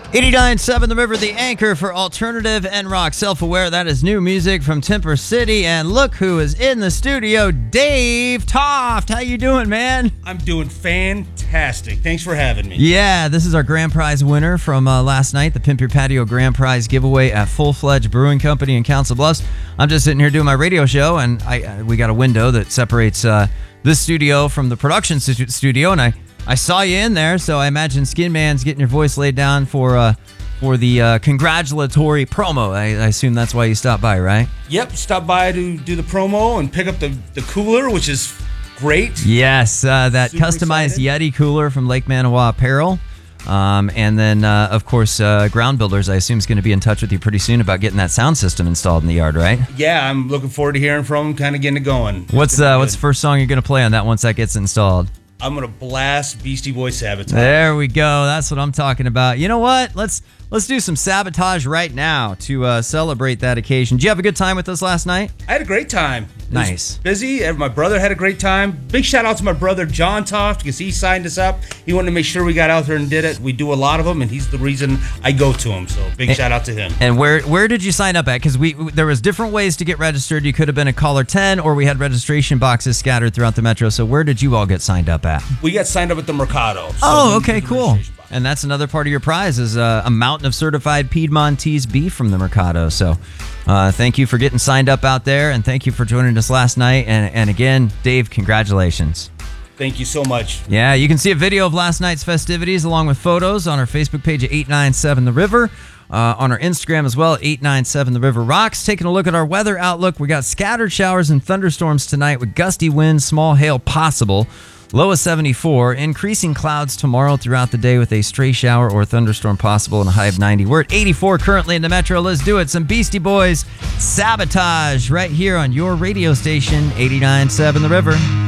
89.7 The River, the anchor for alternative and rock. Self-aware, that is new music from Temper City. And look who is in the studio, Dave Toft. How you doing, man? I'm doing fantastic. Thanks for having me. Yeah, this is our grand prize winner from last night, the Pimp Your Patio grand prize giveaway at Full Fledged Brewing Company in Council Bluffs. I'm just sitting here doing my radio show, and we got a window that separates this studio from the production studio, and I saw you in there, so I imagine Skin Man's getting your voice laid down for the congratulatory promo. I assume that's why you stopped by, right? Yep, stopped by to do the promo and pick up the cooler, which is great. Yes, that Super customized excited. Yeti cooler from Lake Manawa Apparel. And then, of course, Ground Builders, I assume, is going to be in touch with you pretty soon about getting that sound system installed in the yard, right? Yeah, I'm looking forward to hearing from them, kind of getting it going. What's the first song you're going to play on that once that gets installed? I'm going to blast Beastie Boys Sabotage. There we go. That's what I'm talking about. You know what? Let's do some Sabotage right now to celebrate that occasion. Did you have a good time with us last night? I had a great time. It was Nice. busy. My brother had a great time. Big shout out to my brother, John Toft, because he signed us up. He wanted to make sure we got out there and did it. We do a lot of them, and he's the reason I go to him. So big shout out to him. And where did you sign up at? Because there was different ways to get registered. You could have been a caller 10, or we had registration boxes scattered throughout the metro. So where did you all get signed up at? We got signed up at the Mercado. So Oh, we okay, did the cool. registration box. And that's another part of your prize is a mountain of certified Piedmontese beef from the Mercado. So thank you for getting signed up out there, and thank you for joining us last night. And again, Dave, congratulations. Thank you so much. Yeah, you can see a video of last night's festivities along with photos on our Facebook page at 897 The River. On our Instagram as well, 897 The River Rocks. Taking a look at our weather outlook, we got scattered showers and thunderstorms tonight with gusty winds, small hail possible. Low of 74. Increasing clouds tomorrow throughout the day with a stray shower or thunderstorm possible and a high of 90. We're at 84 currently in the metro. Let's do it. Some Beastie Boys Sabotage right here on your radio station, 89.7 The River.